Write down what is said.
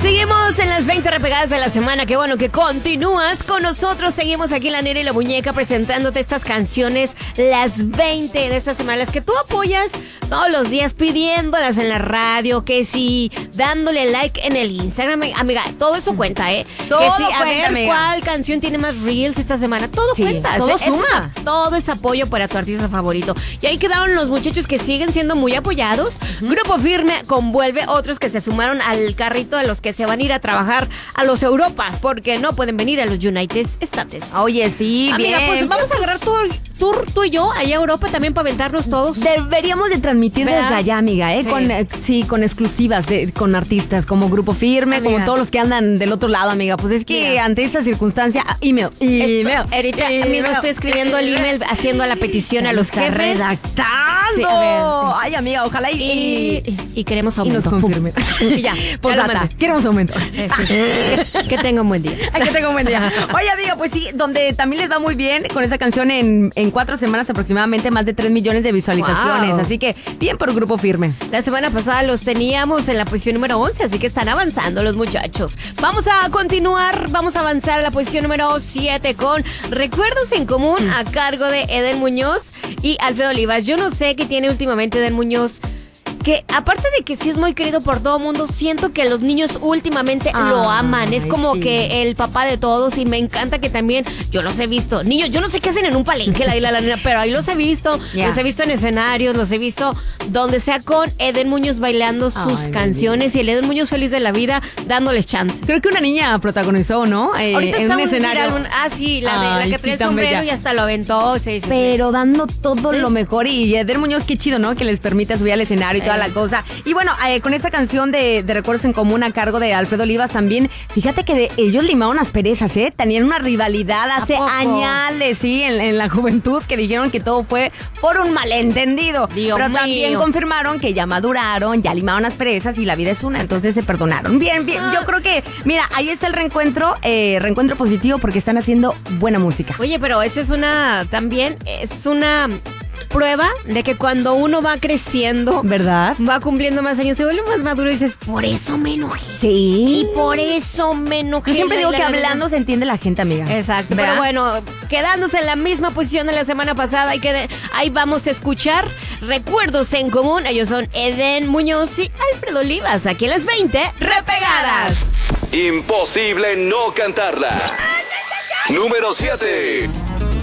Seguimos en las 20 repegadas de la semana. Qué bueno que continúas con nosotros. Seguimos aquí la Nena y la Muñeca presentándote estas canciones, las 20 de esta semana, las que tú apoyas todos los días, pidiéndolas en la radio, que sí, dándole like en el Instagram. Amiga, todo eso cuenta, ¿eh? Todo que sí, a cuenta, ver amiga. cuál canción tiene más reels esta semana. Todo cuenta. todo suma. Todo es apoyo para tu artista favorito. Y ahí quedaron los muchachos que siguen siendo muy apoyados. Grupo Firme convuelve, otros que se sumaron al carrito de los que se van a ir a trabajar a los Europas, porque no pueden venir a los United States. Oye, sí, Amiga, bien. pues vamos a agarrar tour tú y yo allá a Europa también para aventarnos todos. Deberíamos de transmitir ¿verdad? desde allá, amiga, Sí. con exclusivas, con artistas como Grupo Firme, Amiga. como todos los que andan del otro lado, amiga. Pues es que Mira. ante esta circunstancia, email. Ahorita mismo estoy escribiendo el email, haciendo la petición a los Está jefes. redactando. Sí, a ver. Ay, amiga, ojalá Y queremos y aumento. nos confirmen. Y ya Pues lo data, mandé. queremos aumento. Que tenga un buen día. Ay, que tenga un buen día. Oye, amiga, pues sí, donde también les va muy bien con esa canción en 4 semanas aproximadamente más de 3 millones de visualizaciones. Wow. Así que bien por Grupo Firme. La semana pasada los teníamos en la posición número 11, así que están avanzando los muchachos. Vamos a continuar, vamos a avanzar a la posición número 7 con Recuerdos en Común a cargo de Eden Muñoz y Alfredo Olivas. Yo no sé qué tiene últimamente Eden Muñoz, que aparte de que sí es muy querido por todo el mundo, siento que los niños últimamente lo aman. Es como sí. que el papá de todos, y me encanta que también, yo los he visto, niños, yo no sé qué hacen en un palenque, la nena, pero ahí los he visto, Ya. los he visto en escenarios, los he visto donde sea con Eden Muñoz bailando sus Ay, canciones y el Eden Muñoz feliz de la vida dándoles chance. Creo que una niña protagonizó, ¿no? Ahorita en está un escenario. sí, la Ay, que sí, trae el tan sombrero bella. y hasta lo aventó. Sí, sí, Pero dando todo Sí. lo mejor. Y Eder Muñoz, qué chido, ¿no? Que les permita subir al escenario y toda la cosa. Y bueno, con esta canción de Recuerdos en Común a cargo de Alfredo Olivas también, fíjate que ellos limaron las perezas, ¿eh? Tenían una rivalidad hace poco? añales, sí, en la juventud, que dijeron que todo fue por un malentendido. Dios Pero mío. también confirmaron que ya maduraron, ya limaron las perezas y la vida es una, entonces se perdonaron. Bien, bien. Yo creo que, mira, ahí está el reencuentro positivo porque están haciendo buena música. Oye, pero esa es también es una prueba de que cuando uno va creciendo, ¿Verdad? va cumpliendo más años, se vuelve más maduro y dices, por eso me enojé. Sí. Y por eso me enojé. Yo siempre digo que hablando se entiende la gente, amiga. Exacto, ¿verdad? pero bueno, quedándose en la misma posición de la semana pasada, ahí vamos a escuchar Recuerdos en Común. Ellos son Eden Muñoz y Alfredo Olivas, aquí en las 20 repegadas. Imposible no cantarla. Número 7.